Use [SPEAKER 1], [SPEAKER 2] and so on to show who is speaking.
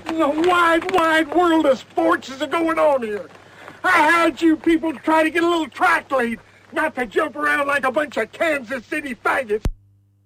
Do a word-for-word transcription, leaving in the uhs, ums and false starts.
[SPEAKER 1] in the wide, wide world of sports is going on here? I had you people try to get a little track lead, not to jump around like a bunch of Kansas City faggots.